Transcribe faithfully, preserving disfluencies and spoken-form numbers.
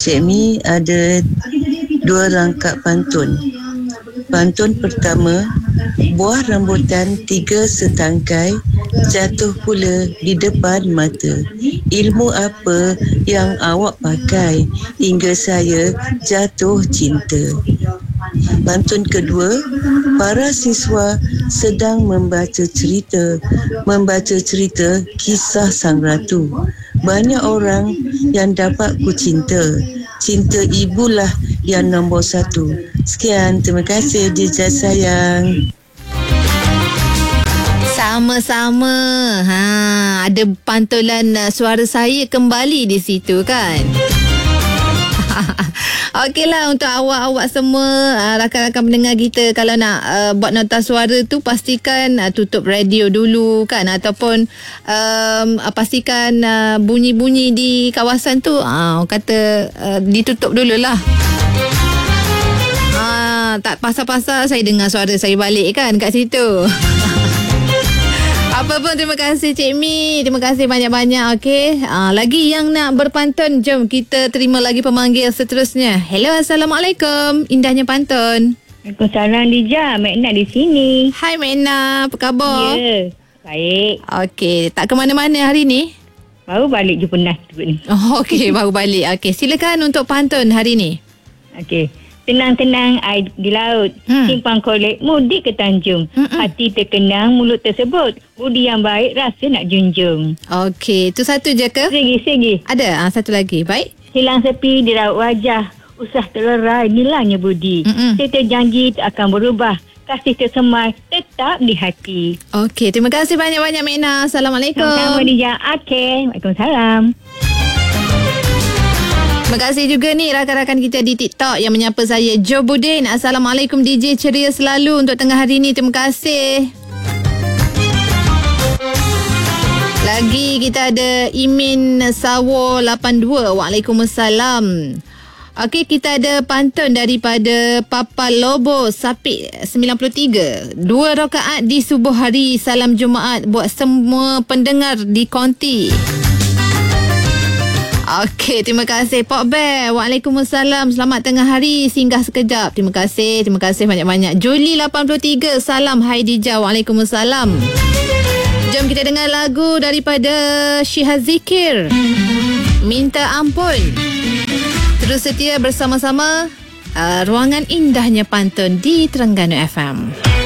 Cik Mi ada dua rangkap pantun. Pantun pertama, buah rambutan tiga setangkai jatuh pula di depan mata. Ilmu apa yang awak pakai hingga saya jatuh cinta? Pantun kedua, para siswa sedang membaca cerita, membaca cerita kisah sang ratu. Banyak orang yang dapat ku cinta. Cinta ibulah yang nombor satu. Sekian, terima kasih Dija sayang. Sama-sama. Ha, ada pantulan uh, suara saya kembali di situ kan. Okeylah untuk awak-awak semua, uh, rakan-rakan pendengar kita, kalau nak uh, buat nota suara tu pastikan uh, tutup radio dulu kan, ataupun um, uh, pastikan uh, bunyi-bunyi di kawasan tu uh, kata uh, ditutup dululah. Uh, tak pasal-pasal saya dengar suara saya balik kan kat situ. Apa pun terima kasih Cik Mi. Terima kasih banyak-banyak. Okey. Uh, lagi yang nak berpantun, jom kita terima lagi pemanggil seterusnya. Hello, Assalamualaikum. Indahnya pantun. Waalaikumsalam Dija. Mek Nak di sini. Hai Mek Nak, apa khabar? Ya, baik. Okey, tak ke mana-mana hari ni? Baru balik jumpa Nas juga ni. Oh, okey, baru balik. Okey, silakan untuk pantun hari ni. Okey. Tenang-tenang air di laut, hmm. simpan kolek mudik ke Tanjung. Mm-mm. Hati terkenang, mulut tersebut. Budi yang baik, rasa nak junjung. Okey, tu satu je ke? Segi-segi. Ada, ah, satu lagi. Baik. Hilang sepi di raut wajah, usah terlerai, nilainya budi. Mm-mm. Saya terjanji tak akan berubah, kasih tersemai tetap di hati. Okey, terima kasih banyak-banyak Mek Nak. Assalamualaikum. Sama-sama Dija. Okey, Waalaikumsalam. Terima kasih juga ni rakan-rakan kita di TikTok yang menyapa saya, Joe Budin. Assalamualaikum D J, ceria selalu untuk tengah hari ni. Terima kasih. Lagi kita ada Imin Sawo lapan dua. Waalaikumsalam. Okey, kita ada pantun daripada Papa Lobo Sapik sembilan puluh tiga. Dua rakaat di subuh hari, salam Jumaat buat semua pendengar di konti. Okey, terima kasih Pok Bear. Waalaikumsalam. Selamat tengah hari. Singgah sekejap. Terima kasih. Terima kasih banyak-banyak. Juli lapan puluh tiga. Salam hai Dija. Waalaikumsalam. Jom kita dengar lagu daripada Syihah Zikir, Minta Ampun. Terus setia bersama-sama uh, Ruangan Indahnya Pantun di Terengganu F M.